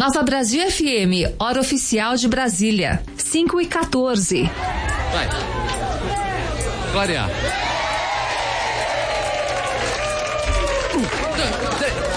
Nova Brasil FM, hora oficial de Brasília, 5h14. Vai. Clarear. 1, 2, 3.